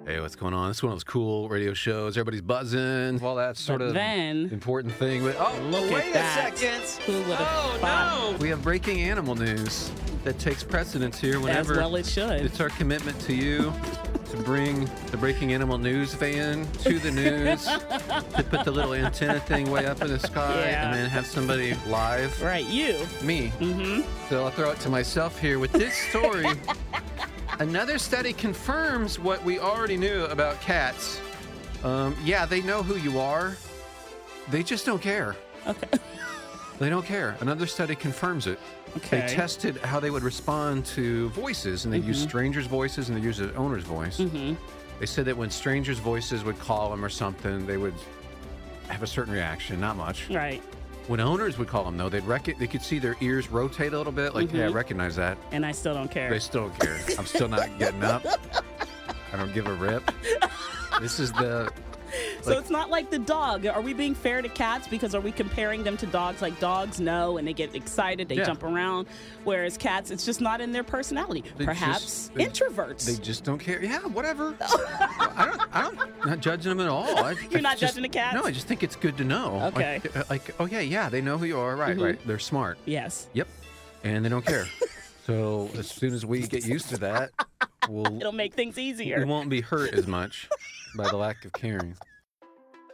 Hey, what's going on? This is one of those cool radio shows. Everybody's buzzing. All that sort of important thing. But, look wait at that. a second. Who would have thought? No. We have breaking animal news that takes precedence here whenever As well it should. It's our commitment to you to bring the breaking animal news van to the news, to put the little antenna thing way up in the sky, and then have somebody live. Right, you. Me. Mm-hmm. So I'll throw it to myself here with this story. Another study confirms what we already knew about cats. Yeah, they know who you are. They just don't care. Okay. They don't care. Another study confirms it. Okay. They tested how they would respond to voices, and they used strangers' voices and they used the owner's voice. Mm-hmm. They said that when strangers' voices would call them or something, they would have a certain reaction, not much. Right. When owners would call them, though, they could see their ears rotate a little bit, like, hey, I recognize that. And I still don't care. They still don't care. I'm still not getting up. I don't give a rip. This is the... So it's not like the dog. Are we being fair to cats? Because are we comparing them to dogs? Like dogs know and they get excited, they jump around. Whereas cats, it's just not in their personality. Perhaps introverts. They just don't care. Yeah, whatever. I'm not judging them at all. You're not judging the cats? No, I just think it's good to know. Okay. Like, oh yeah, they know who you are. Right. They're smart. Yes. Yep. And they don't care. So as soon as we get used to that, it'll make things easier. We won't be hurt as much by the lack of caring.